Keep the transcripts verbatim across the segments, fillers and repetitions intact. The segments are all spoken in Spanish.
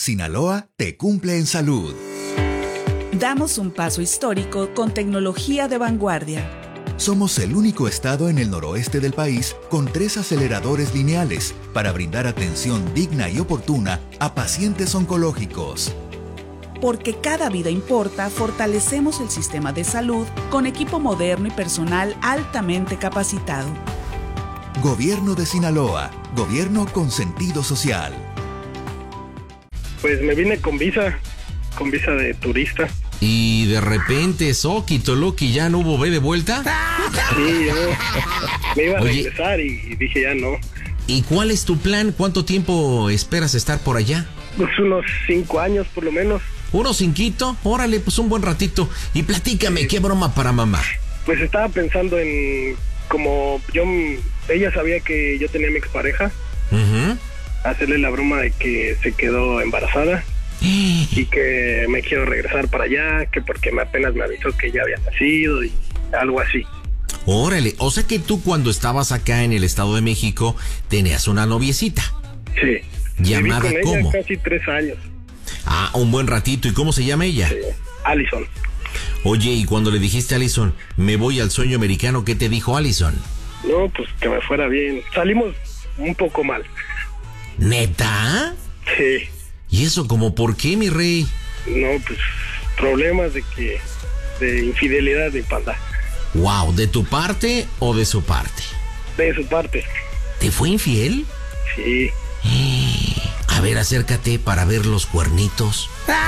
Sinaloa te cumple en salud. Damos un paso histórico con tecnología de vanguardia. Somos el único estado en el noroeste del país con tres aceleradores lineales para brindar atención digna y oportuna a pacientes oncológicos. Porque cada vida importa, fortalecemos el sistema de salud con equipo moderno y personal altamente capacitado. Gobierno de Sinaloa, gobierno con sentido social. Pues me vine con visa, con visa de turista. Y de repente, Soquito Loki, ¿ya no hubo B de vuelta? Sí, yo me iba a Oye, regresar y, y dije ya no. ¿Y cuál es tu plan? ¿Cuánto tiempo esperas estar por allá? Pues unos cinco años por lo menos. ¿Uno cinquito? Órale, pues un buen ratito. Y platícame, ¿qué broma para mamá? Pues estaba pensando en, como yo, ella sabía que yo tenía mi expareja, Uh-huh. hacerle la broma de que se quedó embarazada y que me quiero regresar para allá, que porque me apenas me avisó que ya había nacido y algo así. Órale, o sea que tú cuando estabas acá en el Estado de México tenías una noviecita. Sí. ¿Llamada Viví con cómo? ella casi tres años. Ah, un buen ratito. ¿Y cómo se llama ella? Sí. Allison. Oye, y cuando le dijiste a Allison, me voy al sueño americano, ¿qué te dijo Allison? No, pues que me fuera bien. Salimos un poco mal. ¿Neta? Sí. ¿Y eso como por qué, mi rey? No, pues problemas de que de infidelidad de panda. Wow, ¿de tu parte o de su parte? De su parte. ¿Te fue infiel? Sí. A ver, acércate para ver los cuernitos.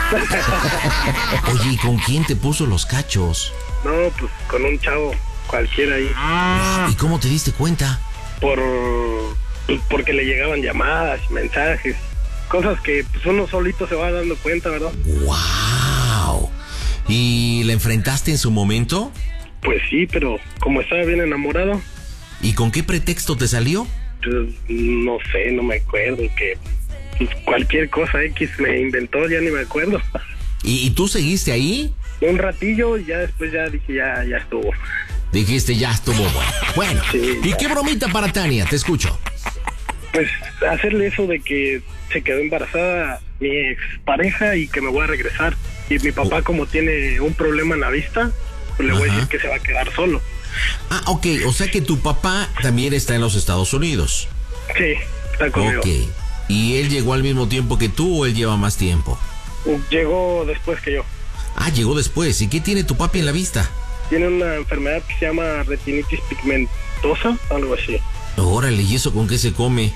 Oye, ¿y con quién te puso los cachos? No, pues con un chavo cualquiera ahí. ¿Y cómo te diste cuenta? Por pues, porque le llegaban llamadas, mensajes, cosas que pues uno solito se va dando cuenta, ¿verdad? ¡Wow! ¿Y la enfrentaste en su momento? Pues sí, pero como estaba bien enamorado, ¿Y con qué pretexto te salió? pues no sé, no me acuerdo, que pues, cualquier cosa X me inventó, ya ni me acuerdo. ¿Y, y tú seguiste ahí? Un ratillo y ya después ya dije, ya, ya estuvo. Dijiste, ya estuvo bueno. Bueno, Sí, ¿y ya. qué bromita para Tania? Te escucho. Pues hacerle eso de que se quedó embarazada mi expareja y que me voy a regresar. Y mi papá, como tiene un problema en la vista, pues le voy Ajá. a decir que se va a quedar solo. Ah, ok, o sea que tu papá también está en los Estados Unidos. Sí, está conmigo. Ok. ¿Y él llegó al mismo tiempo que tú o él lleva más tiempo? Llegó después que yo. Ah, llegó después. ¿Y qué tiene tu papi en la vista? Tiene una enfermedad que se llama retinitis pigmentosa, algo así. Órale, ¿y eso con qué se come?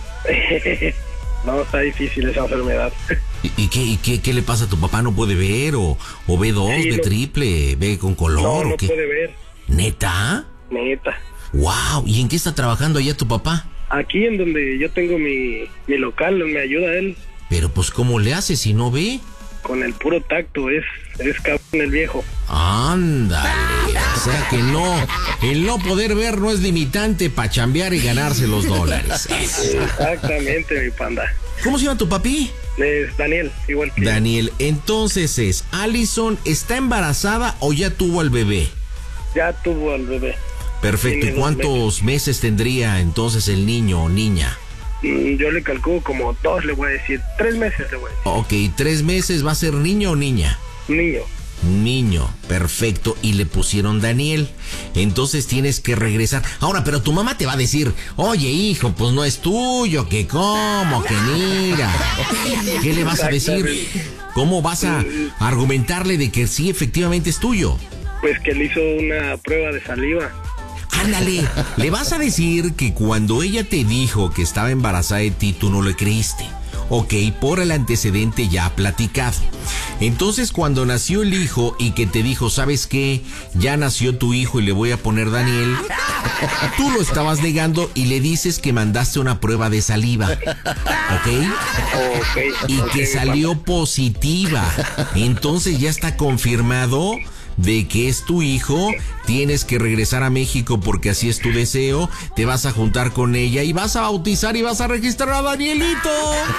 No, está difícil esa enfermedad. ¿Y, y qué, y qué, qué le pasa a tu papá? ¿No puede ver? ¿O, o ve dos, Sí, ve no- triple, ve con color? No, ¿o no qué? puede ver, ¿Neta? neta. ¡Wow! ¿Y en qué está trabajando allá tu papá? Aquí en donde yo tengo mi, mi local, me ayuda él Pero pues, ¿cómo le hace si no ve? con el puro tacto, es, es cabrón el viejo. Ándale, o sea que no, el no poder ver no es limitante para chambear y ganarse los dólares. Exactamente, mi panda. ¿Cómo se llama tu papi? Es Daniel, igual que yo. Daniel, entonces es, ¿Allison está embarazada o ya tuvo al bebé? Ya tuvo al bebé. Perfecto, ¿y Tiene dos cuántos meses tendría entonces el niño o niña? Mm, Yo le calculo como dos, le voy a decir. Tres meses le voy a decir. Ok, tres meses, ¿va a ser niño o niña? Niño. Niño, perfecto, y le pusieron Daniel. Entonces tienes que regresar. Ahora, pero tu mamá te va a decir, oye hijo, pues no es tuyo, que cómo, que mira. ¿Qué le vas a decir? ¿Cómo vas a argumentarle de que sí, efectivamente es tuyo? Pues que le hizo una prueba de saliva. Ándale, le vas a decir que cuando ella te dijo que estaba embarazada de ti, tú no le creíste. Ok, por el antecedente ya platicado. Entonces, cuando nació el hijo y que te dijo, ¿sabes qué? Ya nació tu hijo y le voy a poner Daniel. Tú lo estabas negando y le dices que mandaste una prueba de saliva. ¿Ok? Ok. Y ok, que mi salió positiva. Entonces ya está confirmado de que es tu hijo, tienes que regresar a México porque así es tu deseo, te vas a juntar con ella y vas a bautizar y vas a registrar a Danielito.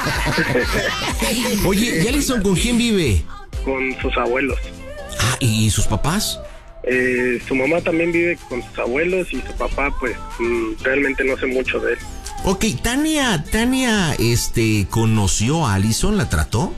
Oye, ¿y Allison con quién vive? panda. Con sus abuelos. Ah, ¿y sus papás? Eh, su mamá también vive con sus abuelos y su papá, pues, mm, realmente no sé mucho de él. Ok, Tania, Tania, este, ¿conoció a Allison? ¿La trató?